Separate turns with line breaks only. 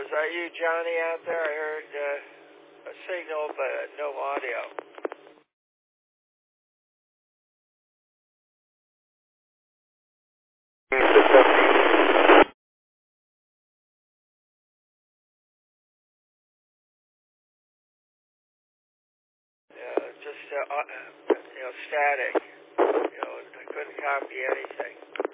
Is that you, Johnny, out there? I heard a signal, but no audio. Just, static. I couldn't copy anything.